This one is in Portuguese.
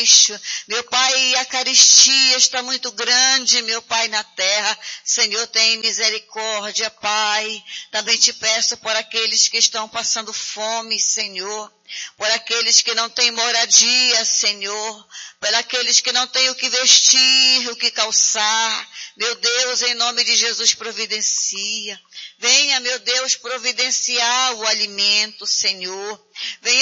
lixo. Meu Pai, a carestia está muito grande, meu Pai, na terra. Senhor, tem misericórdia, Pai. Também te peço por aqueles que estão passando fome, Senhor. Por aqueles que não têm moradia, Senhor. Por aqueles que não têm o que vestir, o que calçar. Meu Deus, em nome de Jesus, providencia. Venha, meu Deus, providenciar o alimento, Senhor. Venha